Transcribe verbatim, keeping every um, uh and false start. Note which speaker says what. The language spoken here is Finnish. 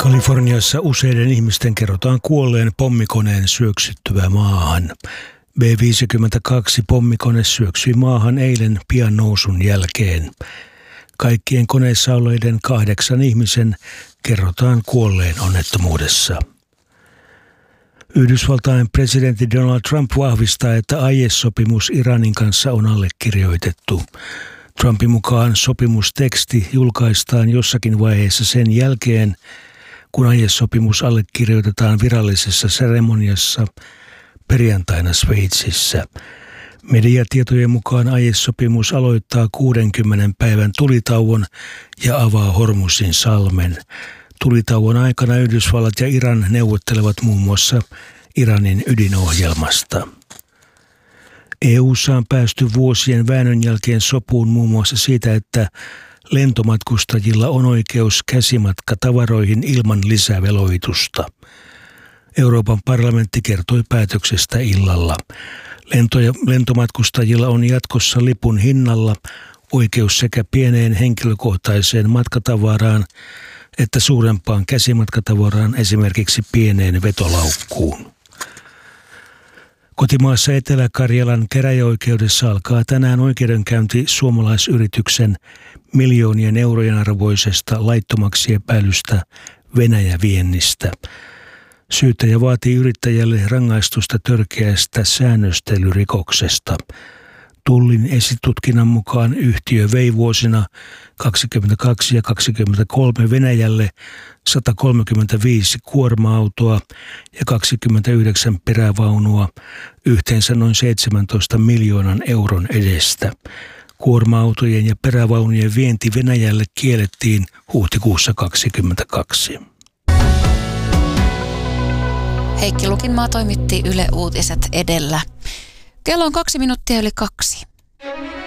Speaker 1: Kaliforniassa useiden ihmisten kerrotaan kuolleen pommikoneen syöksyttyä maahan. B viisikymmentäkaksi pommikone syöksyi maahan eilen pian nousun jälkeen. Kaikkien koneessa olleiden kahdeksan ihmisen kerrotaan kuolleen onnettomuudessa. Yhdysvaltain presidentti Donald Trump vahvistaa, että aiesopimus Iranin kanssa on allekirjoitettu. Trumpin mukaan sopimusteksti julkaistaan jossakin vaiheessa sen jälkeen, kun aiesopimus allekirjoitetaan virallisessa seremoniassa perjantaina Sveitsissä. Mediatietojen mukaan aiesopimus aloittaa kuudenkymmenen päivän tulitauon ja avaa Hormuzin salmen. Tulitauon aikana Yhdysvallat ja Iran neuvottelevat muun muassa Iranin ydinohjelmasta. E U:ssa on päästy vuosien väännön jälkeen sopuun muun muassa siitä, että lentomatkustajilla on oikeus käsimatkatavaroihin ilman lisäveloitusta. Euroopan parlamentti kertoi päätöksestä illalla. Lentoja, lentomatkustajilla on jatkossa lipun hinnalla oikeus sekä pieneen henkilökohtaiseen matkatavaraan että suurempaan käsimatkatavaraan, esimerkiksi pieneen vetolaukkuun. Kotimaassa Etelä-Karjalan käräjäoikeudessa alkaa tänään oikeudenkäynti suomalaisyrityksen miljoonien eurojen arvoisesta laittomaksi epäilystä Venäjä-viennistä. Syyttäjä vaatii yrittäjälle rangaistusta törkeästä säännöstelyrikoksesta. Tullin esitutkinnan mukaan yhtiö vei vuosina kaksikymmentäkaksi ja kaksikymmentäkolme Venäjälle sata kolmekymmentäviisi kuorma-autoa ja kaksikymmentäyhdeksän perävaunua yhteensä noin seitsemäntoista miljoonan euron edestä. Kuorma-autojen ja perävaunujen vienti Venäjälle kiellettiin huhtikuussa kaksikymmentäkaksi.
Speaker 2: Heikki Lukinmaa toimitti Yle Uutiset edellä. Kello on kaksi minuuttia yli kaksi.